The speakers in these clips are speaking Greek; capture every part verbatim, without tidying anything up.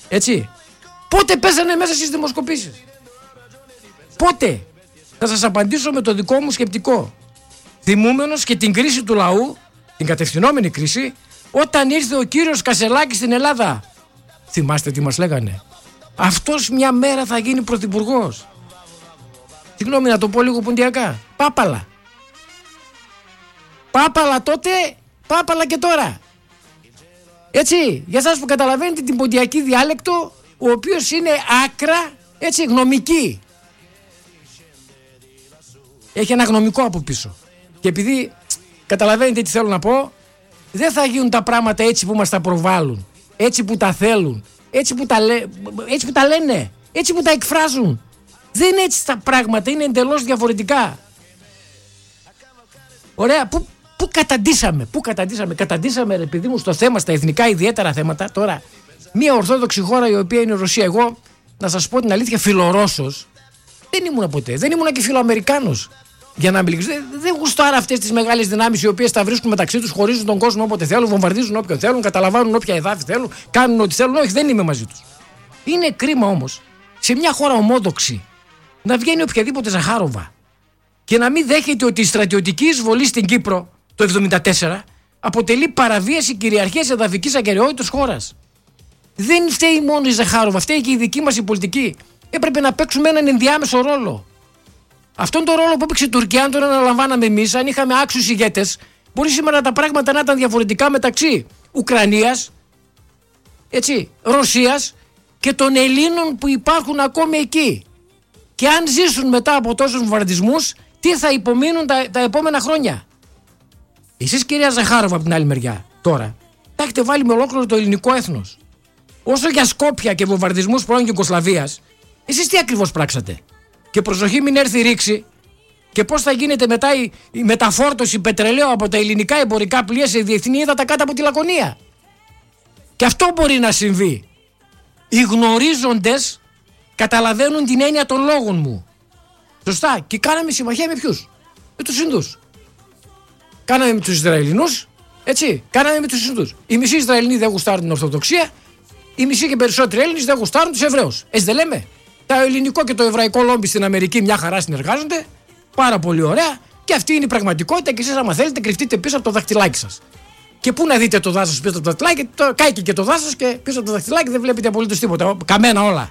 Έτσι. Πότε πέσανε μέσα στις δημοσκοπήσεις? Πότε? Θα σας απαντήσω με το δικό μου σκεπτικό. Θυμούμενος και την κρίση του λαού, την κατευθυνόμενη κρίση, όταν ήρθε ο κύριος Κασελάκης στην Ελλάδα. Θυμάστε τι μας λέγανε? Αυτός μια μέρα θα γίνει πρωθυπουργός. Συγγνώμη να το πω λίγο ποντιακά. Πάπαλα. Πάπαλα τότε, πάπαλα και τώρα. Έτσι, για σας που καταλαβαίνετε την ποντιακή διάλεκτο, ο οποίος είναι άκρα, έτσι, γνωμική. Έχει ένα γνωμικό από πίσω. Και επειδή καταλαβαίνετε τι θέλω να πω, δεν θα γίνουν τα πράγματα έτσι που μας τα προβάλλουν, έτσι που τα θέλουν, έτσι που τα, λέ, έτσι που τα λένε, έτσι που τα εκφράζουν. Δεν είναι έτσι τα πράγματα, είναι εντελώς διαφορετικά. Ωραία, πού, πού καταντήσαμε, πού καταντήσαμε, καταντήσαμε ρε παιδί μου στο θέμα, στα εθνικά ιδιαίτερα θέματα. Τώρα, μια ορθόδοξη χώρα η οποία είναι η Ρωσία, εγώ να σας πω την αλήθεια, φιλορώσος δεν ήμουν ποτέ, δεν ήμουν και φιλοαμερικάνος. Για να μιλήσω, δεν, δεν γουστάρω αυτές τις μεγάλες δυνάμεις οι οποίες τα βρίσκουν μεταξύ τους, χωρίζουν τον κόσμο όποτε θέλουν, βομβαρδίζουν όποιον θέλουν, καταλαμβάνουν όποια εδάφη θέλουν, κάνουν ό,τι θέλουν. Όχι, δεν είμαι μαζί τους. Είναι κρίμα όμως σε μια χώρα ομόδοξη να βγαίνει οποιαδήποτε Ζαχάροβα και να μην δέχεται ότι η στρατιωτική εισβολή στην Κύπρο το εβδομήντα τέσσερα αποτελεί παραβίαση κυριαρχίας εδαφικής ακεραιότητας χώρας. Δεν φταίει μόνο η Ζαχάροβα, φταίει και η δική μας η πολιτική. Έπρεπε να παίξουμε έναν ενδιάμεσο ρόλο. Αυτόν τον ρόλο που έπαιξε η Τουρκία, αν τον αναλαμβάναμε εμείς, αν είχαμε άξιους ηγέτες, μπορεί σήμερα τα πράγματα να ήταν διαφορετικά μεταξύ Ουκρανίας, έτσι, Ρωσίας και των Ελλήνων που υπάρχουν ακόμη εκεί. Και αν ζήσουν μετά από τόσους βομβαρδισμούς, τι θα υπομείνουν τα, τα επόμενα χρόνια. Εσείς, κυρία Ζαχάροβα, από την άλλη μεριά, τώρα, τα έχετε βάλει με ολόκληρο το ελληνικό έθνος. Όσο για Σκόπια και βομβαρδισμούς πρώην Ιουγκοσλαβίας, εσείς τι ακριβώς πράξατε? Και προσοχή, μην έρθει ρήξη. Και πώς θα γίνεται μετά η, η μεταφόρτωση πετρελαίου από τα ελληνικά εμπορικά πλοία σε διεθνή ύδατα κάτω από τη Λακωνία. Και αυτό μπορεί να συμβεί. Οι γνωρίζοντες καταλαβαίνουν την έννοια των λόγων μου. Σωστά. Και κάναμε συμμαχία με ποιους? Με τους Ινδούς. Κάναμε με τους Ισραηλινούς. Έτσι. Κάναμε με τους Ινδούς. Οι μισοί Ισραηλινοί δεν γουστάρουν την Ορθοδοξία. Οι μισοί και περισσότεροι Έλληνες δεν γουστάρουν τους Εβραίους. Έτσι δεν λέμε? Το ελληνικό και το εβραϊκό λόμπι στην Αμερική μια χαρά συνεργάζονται. Πάρα πολύ ωραία. Και αυτή είναι η πραγματικότητα. Και εσείς, άμα θέλετε, κρυφτείτε πίσω από το δαχτυλάκι σας. Και πού να δείτε το δάσος πίσω από το δαχτυλάκι? Το κάηκε και το δάσος και πίσω από το δαχτυλάκι δεν βλέπετε απολύτως τίποτα. Καμένα όλα.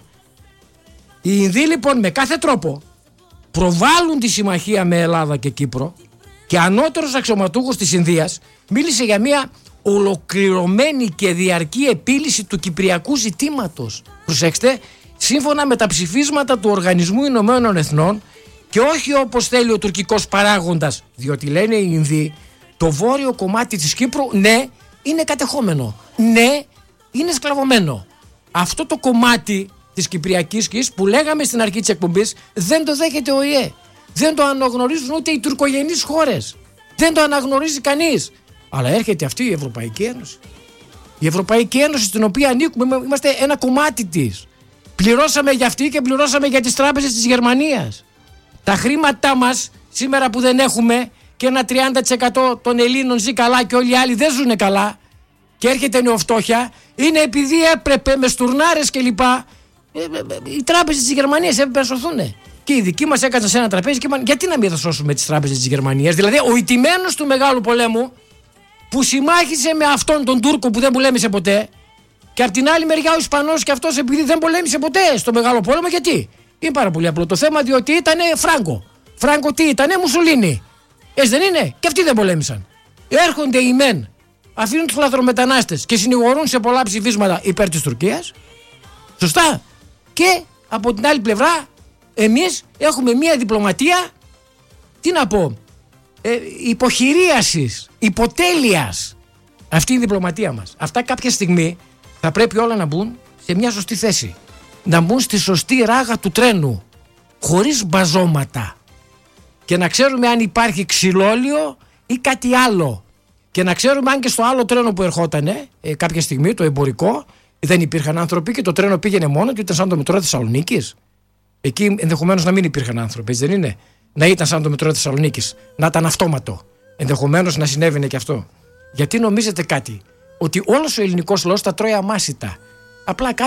Οι Ινδοί λοιπόν με κάθε τρόπο προβάλλουν τη συμμαχία με Ελλάδα και Κύπρο. Και ανώτερος αξιωματούχος της Ινδίας μίλησε για μια ολοκληρωμένη και διαρκή επίλυση του κυπριακού ζητήματος. Προσέξτε. Σύμφωνα με τα ψηφίσματα του Οργανισμού Ηνωμένων Εθνών και όχι όπως θέλει ο τουρκικός παράγοντας, διότι λένε οι Ινδοί, το βόρειο κομμάτι της Κύπρου, ναι, είναι κατεχόμενο, ναι, είναι σκλαβωμένο. Αυτό το κομμάτι της Κυπριακής Σκης που λέγαμε στην αρχή της εκπομπής δεν το δέχεται ο ΙΕ. Δεν το αναγνωρίζουν ούτε οι τουρκογενείς χώρες. Δεν το αναγνωρίζει κανείς. Αλλά έρχεται αυτή η Ευρωπαϊκή Ένωση. Η Ευρωπαϊκή Ένωση στην οποία ανήκουμε, είμαστε ένα κομμάτι της. Πληρώσαμε για αυτή και πληρώσαμε για τις τράπεζες της Γερμανίας. Τα χρήματά μας σήμερα που δεν έχουμε και ένα τριάντα τοις εκατό των Ελλήνων ζει καλά και όλοι οι άλλοι δεν ζουν καλά και έρχεται νεοφτώχεια, είναι επειδή έπρεπε με στουρνάρες και λοιπά οι τράπεζες της Γερμανίας έπρεπε να σωθούν. Και οι δικοί μας έκατσαν σε ένα τραπέζι και είπαν γιατί να μην θα σώσουμε τις τράπεζες της Γερμανίας? Δηλαδή ο ηττημένος του Μεγάλου Πολέμου που συμμάχισε με αυτόν τον Τούρκο που δεν πολέμησε ποτέ. Και απ' την άλλη μεριά ο Ισπανός και αυτός επειδή δεν πολέμησε ποτέ στο Μεγάλο Πόλεμο, γιατί? Είναι πάρα πολύ απλό το θέμα, διότι ήτανε Φράγκο. Φράγκο τι ήτανε? Μουσολίνι. Έτσι δεν είναι? Και αυτοί δεν πολέμησαν. Έρχονται οι μεν, αφήνουν τους λαθρομετανάστες και συνηγορούν σε πολλά ψηφίσματα υπέρ της Τουρκίας. Σωστά. Και από την άλλη πλευρά, εμείς έχουμε μια διπλωματία, τι να πω, ε, υποχειρίασης, υποτέλειας. Αυτή είναι η διπλωματία μας. Αυτά κάποια στιγμή θα πρέπει όλα να μπουν σε μια σωστή θέση. Να μπουν στη σωστή ράγα του τρένου. Χωρίς μπαζώματα. Και να ξέρουμε αν υπάρχει ξυλόλιο ή κάτι άλλο. Και να ξέρουμε αν και στο άλλο τρένο που ερχότανε ε, κάποια στιγμή, το εμπορικό, δεν υπήρχαν άνθρωποι και το τρένο πήγαινε μόνο και ήταν σαν το μετρό Θεσσαλονίκης. Εκεί ενδεχομένως να μην υπήρχαν άνθρωποι, έτσι δεν είναι? Να ήταν σαν το μετρό Θεσσαλονίκης, να ήταν αυτόματο. Ενδεχομένως να συνέβαινε και αυτό. Γιατί νομίζετε κάτι? Ότι όλος ο ελληνικός λαός τα τρώει αμάσιτα. Απλά